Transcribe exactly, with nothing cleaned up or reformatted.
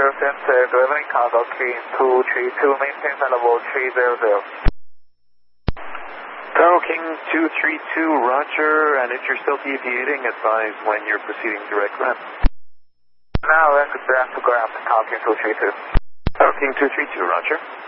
center, delivering cargo King two three two, maintain flight level three zero zero. Tower King two three two, roger, and if you're still deviating, advise when you're proceeding direct ramp. Now, let's ramp to ground, Tower King two three two. Tower King two three two, roger.